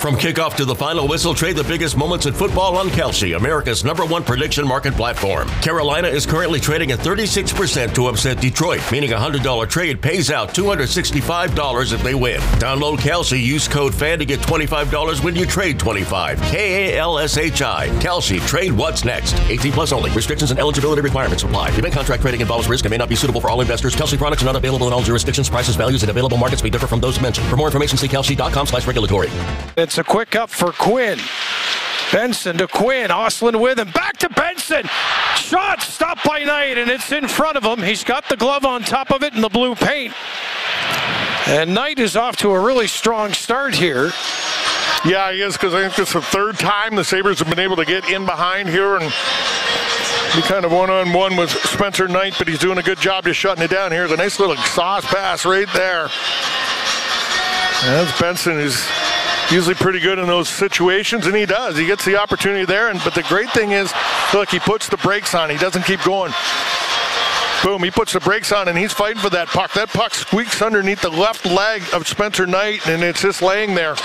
From kickoff to the final whistle, trade the biggest moments in football on Kalshi, America's #1 prediction market platform. Carolina is currently trading at 36% to upset Detroit, meaning a $100 trade pays out $265 if they win. Download Kalshi, use code FAN to get $25 when you trade 25. KALSHI. Kalshi. Trade what's next. 18 plus only. Restrictions and eligibility requirements apply. Event contract trading involves risk and may not be suitable for all investors. Kalshi products are not available in all jurisdictions. Prices, values, and available markets may differ from those mentioned. For more information, see kalshi.com/regulatory. It's a quick up for Quinn. Benson to Quinn. Ostlund with him. Back to Benson. Shot stopped by Knight, and it's in front of him. He's got the glove on top of it in the blue paint. And Knight is off to a really strong start here. Yeah, he is, because I think it's the third time the Sabres have been able to get in behind here and be kind of one-on-one with Spencer Knight, but he's doing a good job just shutting it down here. The nice little sauce pass right there. And that's Benson, who's usually pretty good in those situations, and he does. He gets the opportunity there, but the great thing is, look, he puts the brakes on. He doesn't keep going. Boom, he puts the brakes on, and he's fighting for that puck. That puck squeaks underneath the left leg of Spencer Knight, and it's just laying there.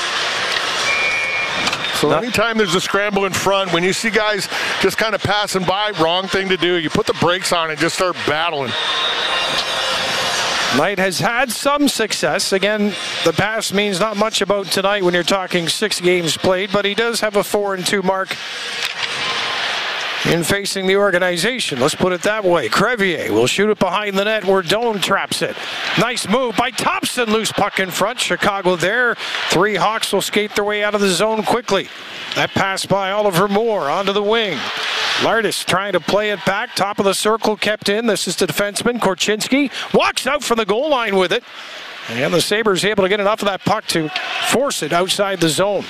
So anytime there's a scramble in front, when you see guys just kind of passing by, wrong thing to do. You put the brakes on and just start battling. Knight has had some success. Again, the pass means not much about tonight when you're talking 6 games played, but he does have a 4-2 mark in facing the organization. Let's put it that way. Crevier will shoot it behind the net where Doan traps it. Nice move by Thompson. Loose puck in front. Chicago there. 3 Hawks will skate their way out of the zone quickly. That pass by Oliver Moore onto the wing. Lardis trying to play it back. Top of the circle kept in. This is the defenseman. Korchinski walks out from the goal line with it. And the Sabres able to get enough of that puck to force it outside the zone.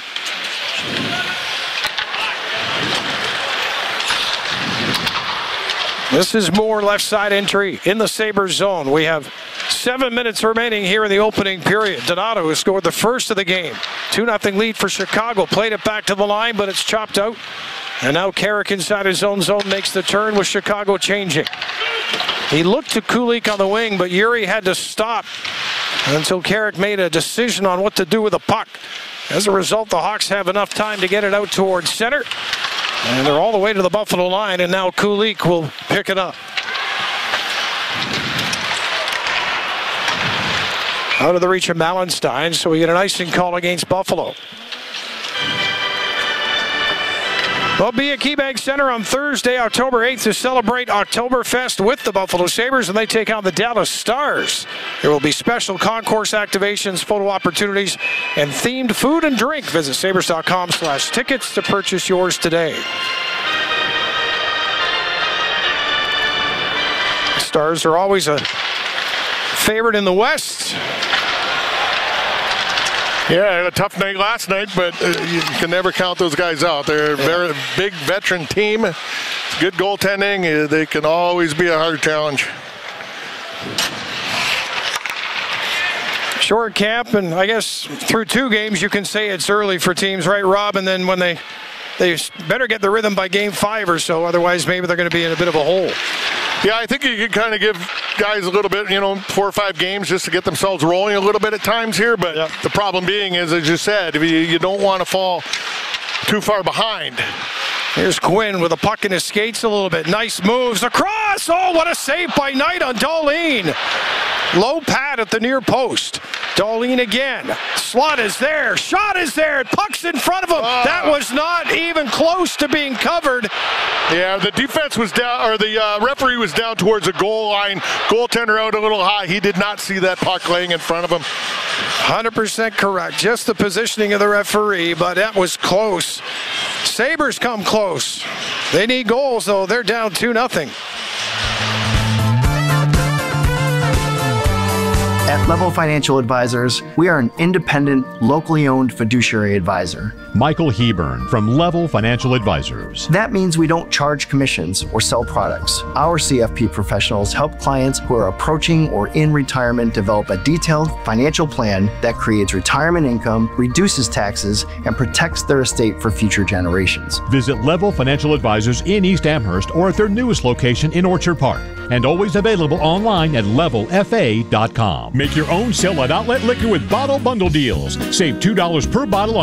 This is Moore, left side entry in the Sabres zone. We have 7 minutes remaining here in the opening period. Donato has scored the first of the game. 2-0 lead for Chicago. Played it back to the line, but it's chopped out. And now Carrick inside his own zone makes the turn with Chicago changing. He looked to Kulich on the wing, but Yuri had to stop until Carrick made a decision on what to do with the puck. As a result, the Hawks have enough time to get it out towards center. And they're all the way to the Buffalo line, and now Kulich will pick it up. Out of the reach of Malenstein, so we get an icing call against Buffalo. They'll be at KeyBank Center on Thursday, October 8th to celebrate Oktoberfest with the Buffalo Sabres, and they take on the Dallas Stars. There will be special concourse activations, photo opportunities, and themed food and drink. Visit sabres.com/tickets to purchase yours today. The Stars are always a favorite in the West. Yeah, a tough night last night, but you can never count those guys out. They're a very big veteran team. Good goaltending. They can always be a hard challenge. Short camp, and I guess through 2 games you can say it's early for teams, right, Rob? And then when they better get the rhythm by game 5 or so, otherwise maybe they're going to be in a bit of a hole. Yeah, I think you can kind of give guys a little bit, 4 or 5 games just to get themselves rolling a little bit at times here. But The problem being is, as you said, you don't want to fall too far behind. Here's Quinn with a puck in his skates a little bit. Nice moves across. Oh, what a save by Knight on Dahlin. Low pad at the near post. Dahlin again. Slot is there. Shot is there. Puck's in front of him. That was not even close to being covered. Yeah, the defense was down, or the referee was down towards the goal line. Goaltender out a little high. He did not see that puck laying in front of him. 100% correct. Just the positioning of the referee, but that was close. Sabres come close. They need goals, though. They're down 2-0. At Level Financial Advisors, we are an independent, locally owned fiduciary advisor. Michael Hebern from Level Financial Advisors. That means we don't charge commissions or sell products. Our CFP professionals help clients who are approaching or in retirement develop a detailed financial plan that creates retirement income, reduces taxes, and protects their estate for future generations. Visit Level Financial Advisors in East Amherst or at their newest location in Orchard Park. And always available online at levelfa.com. Make your own sell at outlet liquor with bottle bundle deals. Save $2 per bottle on